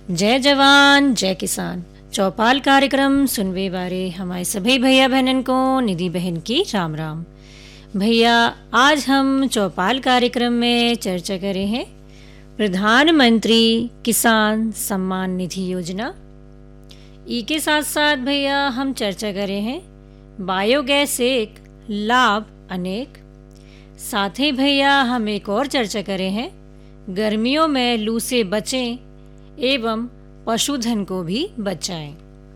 जय जवान जय किसान चौपाल कार्यक्रम सुनवे बारे हमारे सभी भैया बहनन को निधि बहन की राम राम। भैया आज हम चौपाल कार्यक्रम में चर्चा करें हैं प्रधानमंत्री किसान सम्मान निधि योजना। ई के साथ साथ भैया हम चर्चा करें हैं बायोगैस एक लाभ अनेक। साथ ही भैया हम एक और चर्चा करें हैं गर्मियों में लू से बचें एवं पशुधन को भी बचाएं।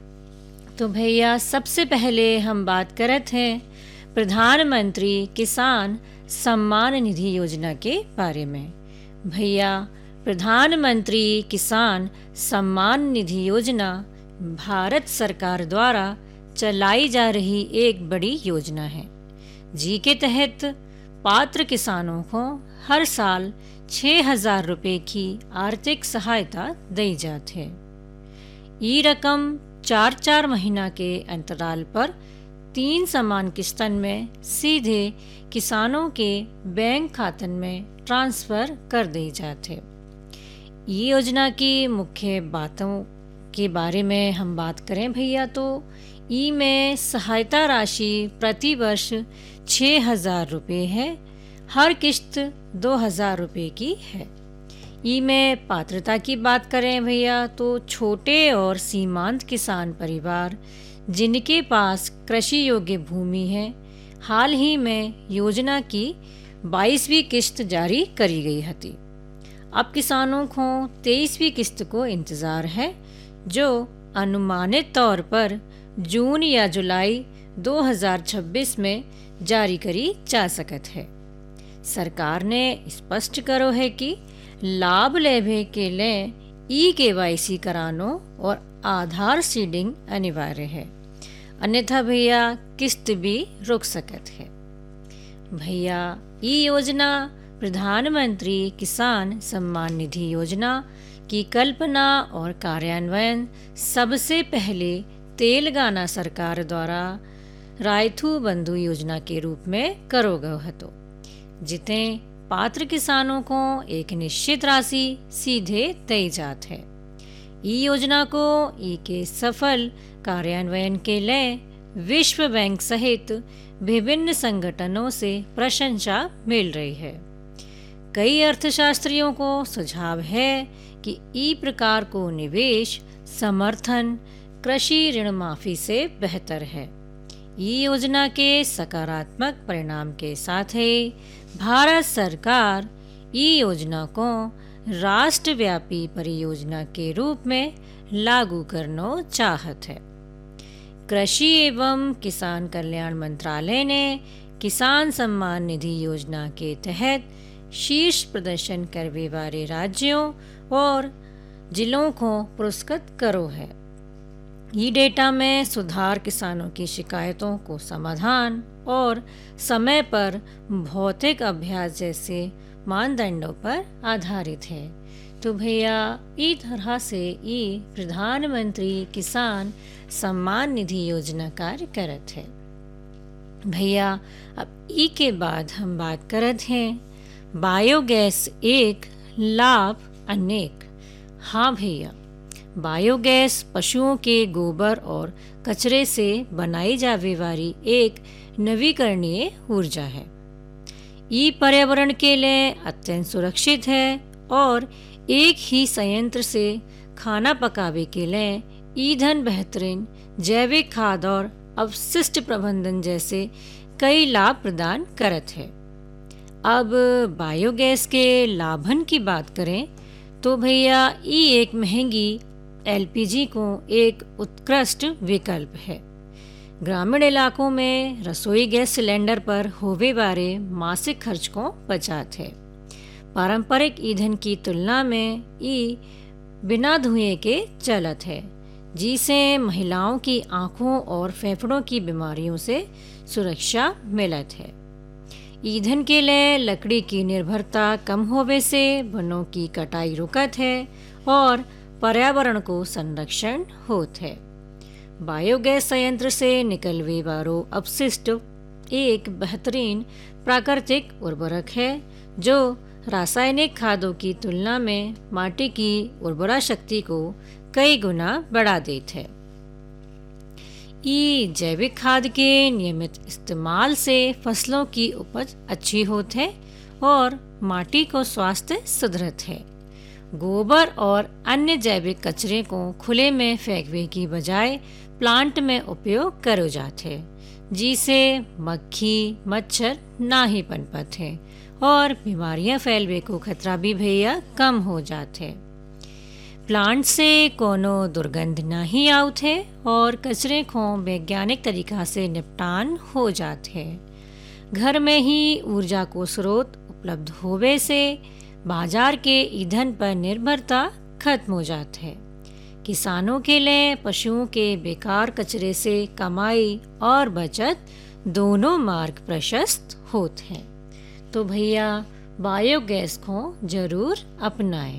तो भैया सबसे पहले हम बात करते हैं प्रधानमंत्री किसान सम्मान निधि योजना के बारे में। भैया प्रधानमंत्री किसान सम्मान निधि योजना भारत सरकार द्वारा चलाई जा रही एक बड़ी योजना है, जी के तहत पात्र किसानों को हर साल 6,000 रुपये की आर्थिक सहायता दी जाती है। ये रकम 4-4 महीना के अंतराल पर 3 समान किस्तन में सीधे किसानों के बैंक खातन में ट्रांसफ़र कर दी जाती है। ये योजना की मुख्य बातों के बारे में हम बात करें भैया तो ई में सहायता राशि प्रति वर्ष 6,000 रुपये है, हर किस्त 2,000 रुपये की है। ई में पात्रता की बात करें भैया तो छोटे और सीमांत किसान परिवार जिनके पास कृषि योग्य भूमि है, हाल ही में योजना की 22वीं किस्त जारी करी गई थी। अब किसानों को 23वीं किस्त को इंतज़ार है, जो अनुमानित तौर पर जून या जुलाई 2026 में जारी करी जा सकत है। सरकार ने स्पष्ट करो है कि लाभ लेवे के लिए KYC करानो और आधार सीडिंग अनिवार्य है, अन्यथा भैया किस्त भी रुक सकत है। भैया ई योजना प्रधानमंत्री किसान सम्मान निधि योजना की कल्पना और कार्यान्वयन सबसे पहले तेलंगाना सरकार द्वारा रायथू बंधु योजना के रूप में करो गयो हतो, जिते पात्र किसानों को एक निश्चित राशि सीधे दी जात है। ई योजना को ई के सफल कार्यान्वयन के लिए विश्व बैंक सहित विभिन्न संगठनों से प्रशंसा मिल रही है। कई अर्थशास्त्रियों को सुझाव है कि ई प्रकार को निवेश समर्थन कृषि ऋण माफी से बेहतर है। ये योजना के सकारात्मक परिणाम के साथ ही भारत सरकार ये योजना को राष्ट्रव्यापी परियोजना के रूप में लागू करना चाहत है। कृषि एवं किसान कल्याण मंत्रालय ने किसान सम्मान निधि योजना के तहत शीर्ष प्रदर्शन करने वाले राज्यों और जिलों को पुरस्कृत करो है। ये डेटा में सुधार किसानों की शिकायतों को समाधान और समय पर भौतिक अभ्यास जैसे मानदंडों पर आधारित है। तो भैया ई तरह से ई प्रधानमंत्री किसान सम्मान निधि योजना कार्य करत है। भैया अब ई के बाद हम बात करत हैं बायोगैस एक लाभ अनेक। हाँ भैया, बायोगैस पशुओं के गोबर और कचरे से बनाई जाने वाली एक नवीकरणीय ऊर्जा है। ये पर्यावरण के लिए अत्यंत सुरक्षित है और एक ही संयंत्र से खाना पकावे के लिए ईंधन, बेहतरीन जैविक खाद और अपशिष्ट प्रबंधन जैसे कई लाभ प्रदान करत है। अब बायोगैस के लाभन की बात करें तो भैया ये एक महंगी LPG को एक उत्कृष्ट विकल्प है। ग्रामीण इलाकों में रसोई गैस सिलेंडर पर होवे वाले मासिक खर्च को बचात है। पारंपरिक ईंधन की तुलना में ये बिना धुएं के चलत है, जिसे महिलाओं की आंखों और फेफड़ों की बीमारियों से सुरक्षा मिलत है। ईंधन के लिए लकड़ी की निर्भरता कम होवे से वनों की कटाई रुकत है और पर्यावरण को संरक्षण होत है। बायोगैस संयंत्र से निकलवे वालो अपशिष्ट एक बेहतरीन प्राकृतिक उर्वरक है, जो रासायनिक खादों की तुलना में माटी की उर्वरा शक्ति को कई गुना बढ़ा देते हैं। ई जैविक खाद के नियमित इस्तेमाल से फसलों की उपज अच्छी होती है और माटी को स्वास्थ्य सुधरत है। गोबर और अन्य जैविक कचरे को खुले में फेंकने की बजाय प्लांट में उपयोग करो जाते, जिसे मक्खी मच्छर ना ही पनपते और बीमारियां फैलने को खतरा भी भैया कम हो जाते। प्लांट से कोनो दुर्गंध नहीं आउथे और कचरे को वैज्ञानिक तरीका से निपटान हो जाते। घर में ही ऊर्जा को स्रोत उपलब्ध होवे से बाजार के ईंधन पर निर्भरता खत्म हो जाती है। किसानों के लिए पशुओं के बेकार कचरे से कमाई और बचत दोनों मार्ग प्रशस्त होते हैं। तो भैया बायोगैस को जरूर अपनाएं।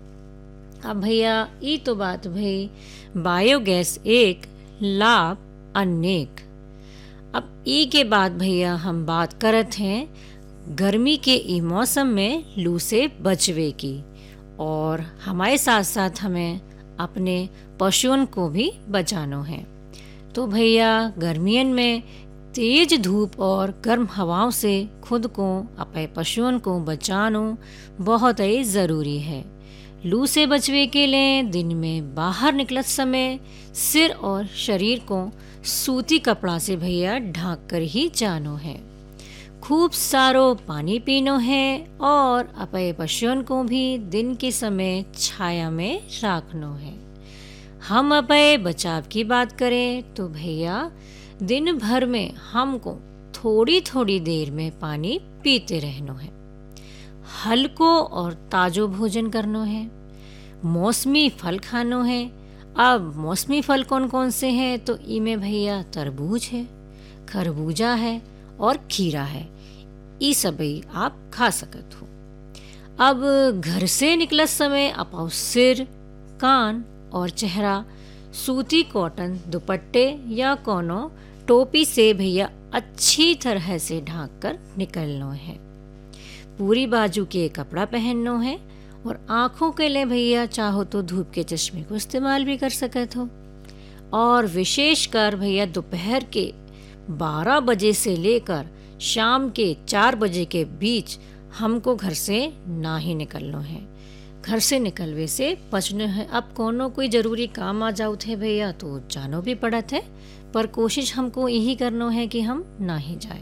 अब भैया ये तो बात भई बायोगैस एक लाभ अनेक। अब ई के बाद भैया हम बात करत हैं गर्मी के ई मौसम में लू से बचवे की, और हमारे साथ साथ हमें अपने पशुओं को भी बचाना है। तो भैया गर्मियन में तेज धूप और गर्म हवाओं से खुद को अपने पशुओं को बचाना बहुत ही ज़रूरी है। लू से बचने के लिए दिन में बाहर निकलत समय सिर और शरीर को सूती कपड़ा से भैया ढांक कर ही जानो है। खूब सारो पानी पीनो है और अपने पशुओं को भी दिन के समय छाया में रखनो है। हम अपने बचाव की बात करें तो भैया दिन भर में हमको थोड़ी थोड़ी देर में पानी पीते रहनो है। हल्को और ताजो भोजन करनो है। मौसमी फल खानो है। अब मौसमी फल कौन कौन से हैं तो इनमें भैया तरबूज है, खरबूजा है और खीरा है। ये सभी आप खा सकत हो। अब घर से निकलत समय अपना सिर, कान और चेहरा सूती कॉटन दुपट्टे या कोनो टोपी से भैया अच्छी तरह से ढांक कर निकलना है। पूरी बाजू के कपड़ा पहनना है और आँखों के लिए भैया चाहो तो धूप के चश्मे को इस्तेमाल भी कर सकते हो। और विशेषकर भैया दोपहर के 12 बजे से लेकर शाम के 4 बजे के बीच हमको घर से ना ही निकलना है। घर से निकलवे से बचना है। अब कोनो कोई ज़रूरी काम आ जाओ थे भैया तो जानो भी पड़त है, पर कोशिश हमको यही करना है कि हम ना ही जाए।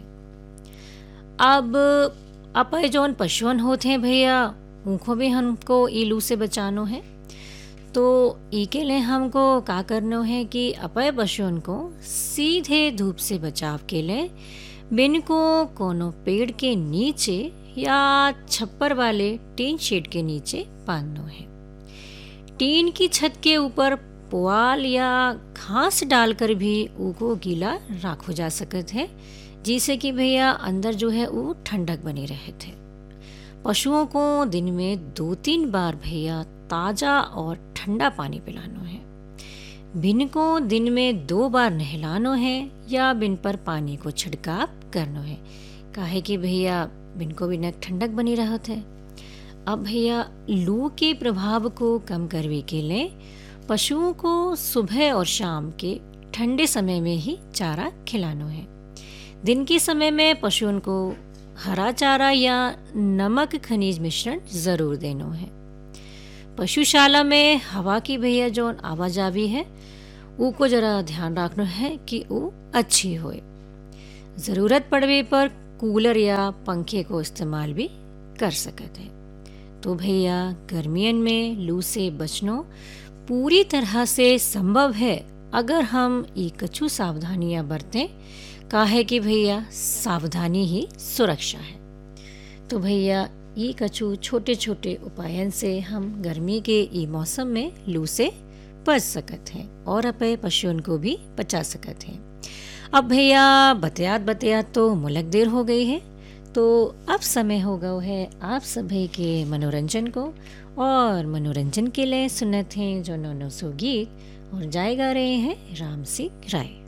अब अपने जौन पशुअन होते हैं भैया उनको भी हमको ई लू से बचानो है। तो ई के लिए हमको क्या करना है कि अपने पशुओं को सीधे धूप से बचाव के लिए बिन को कोनो पेड़ के नीचे या छप्पर वाले टीन शेड के नीचे बांधना है। टीन की छत के ऊपर पुआल या घास डालकर भी उनको गीला रखा जा सकता है, जिससे कि भैया अंदर जो है वो ठंडक बनी रहे थे। पशुओं को दिन में 2-3 बार भैया ताज़ा और ठंडा पानी पिलाना है। बिन को दिन में 2 बार नहलाना है या बिन पर पानी को छिड़काव करना है, काहे कि भैया बिन को भी ठंडक बनी रहत है। अब भैया लू के प्रभाव को कम करने के लिए पशुओं को सुबह और शाम के ठंडे समय में ही चारा खिलाना है। दिन के समय में पशुओं को हरा चारा या नमक खनिज मिश्रण ज़रूर देना है। पशुशाला में हवा की भैया जो आवाजावी है उसको ज़रा ध्यान रखना है कि वो अच्छी होए। ज़रूरत पड़ने पर कूलर या पंखे को इस्तेमाल भी कर सकते हैं। तो भैया गर्मियन में लू से बचना पूरी तरह से संभव है अगर हम ये कछु सावधानियां बरतें, काहे कि भैया सावधानी ही सुरक्षा है। तो भैया ये कछु छोटे छोटे उपायन से हम गर्मी के ई मौसम में लू से बच सकते हैं और अपने पशुओं को भी बचा सकते हैं। अब भैया बतियात तो मुलक देर हो गई है, तो अब समय हो गया है आप सभी के मनोरंजन को, और मनोरंजन के लिए सुनते हैं जो नौ सौ गीत और जाए गा रहे हैं राम सिंह राय।